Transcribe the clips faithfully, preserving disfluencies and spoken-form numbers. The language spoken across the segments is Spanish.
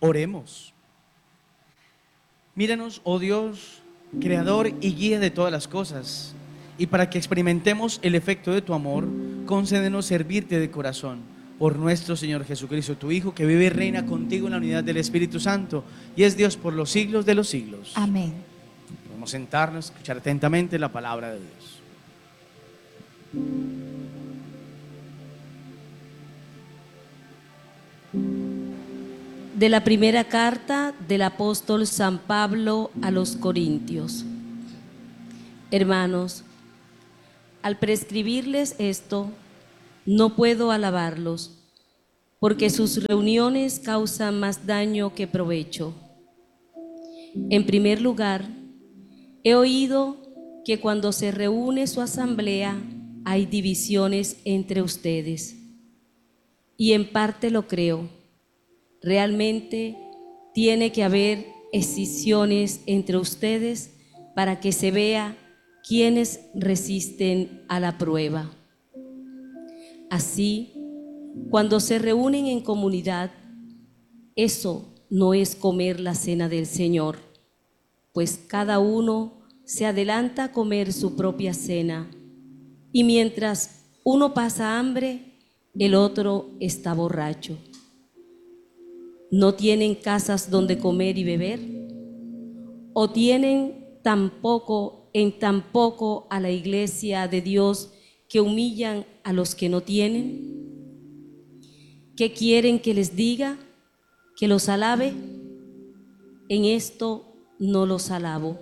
Oremos. Míranos, oh Dios, creador y guía de todas las cosas, y para que experimentemos el efecto de tu amor, concédenos servirte de corazón, por nuestro Señor Jesucristo, tu Hijo, que vive y reina contigo en la unidad del Espíritu Santo, y es Dios por los siglos de los siglos. Amén. Podemos sentarnos, escuchar atentamente la palabra de Dios. De la primera carta del apóstol San Pablo a los Corintios. Hermanos, al prescribirles esto, no puedo alabarlos, porque sus reuniones causan más daño que provecho. En primer lugar, he oído que cuando se reúne su asamblea hay divisiones entre ustedes, y en parte lo creo. Realmente tiene que haber escisiones entre ustedes para que se vea quiénes resisten a la prueba. Así, cuando se reúnen en comunidad, eso no es comer la cena del Señor, pues cada uno se adelanta a comer su propia cena, y mientras uno pasa hambre, el otro está borracho. ¿No tienen casas donde comer y beber? ¿O tienen tampoco en tan poco a la iglesia de Dios que humillan a los que no tienen? ¿Qué quieren que les diga? ¿Que los alabe? En esto no los alabo,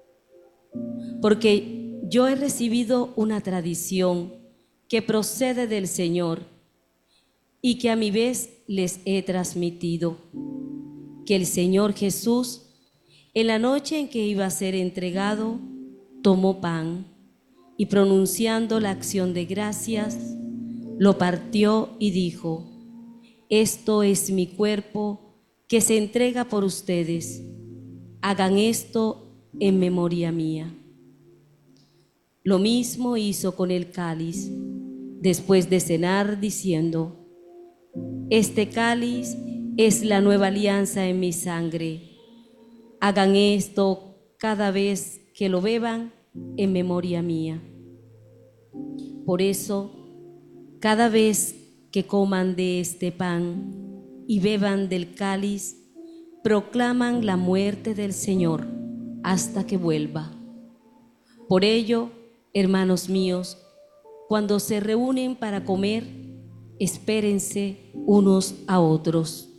porque yo he recibido una tradición que procede del Señor y que a mi vez les he transmitido, que el Señor Jesús, en la noche en que iba a ser entregado, tomó pan y, pronunciando la acción de gracias, lo partió y dijo: esto es mi cuerpo que se entrega por ustedes, hagan esto en memoria mía. Lo mismo hizo con el cáliz después de cenar, diciendo: este cáliz es la nueva alianza en mi sangre. Hagan esto cada vez que lo beban en memoria mía. Por eso, cada vez que coman de este pan y beban del cáliz, proclaman la muerte del Señor hasta que vuelva. Por ello, hermanos míos, cuando se reúnen para comer, espérense unos a otros.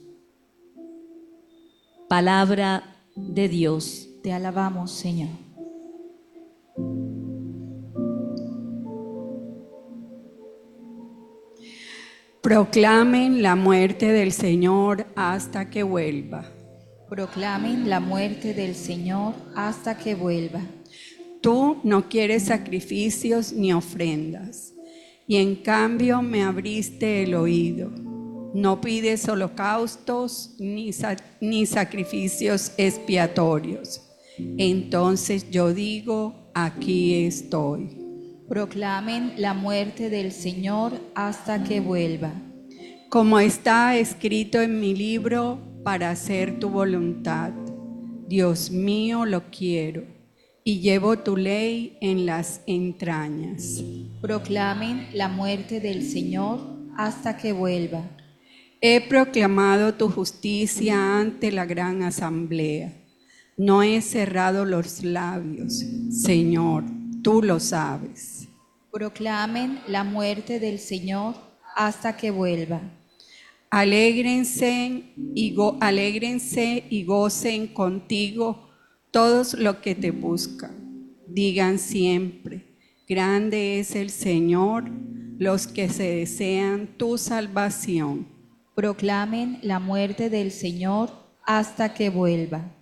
Palabra de Dios. Te alabamos, Señor. Proclamen la muerte del Señor hasta que vuelva. Proclamen la muerte del Señor hasta que vuelva. Tú no quieres sacrificios ni ofrendas, y en cambio me abriste el oído. No pides holocaustos ni, sa- ni sacrificios expiatorios. Entonces yo digo, aquí estoy. Proclamen la muerte del Señor hasta que vuelva. Como está escrito en mi libro, para hacer tu voluntad. Dios mío, lo quiero, y llevo tu ley en las entrañas. Proclamen la muerte del Señor hasta que vuelva. He proclamado tu justicia ante la gran asamblea. No he cerrado los labios, Señor, tú lo sabes. Proclamen la muerte del Señor hasta que vuelva. Alégrense y, go- alégrense y gocen contigo todos los que te buscan. Digan siempre, grande es el Señor, los que se desean tu salvación. Proclamen la muerte del Señor hasta que vuelva.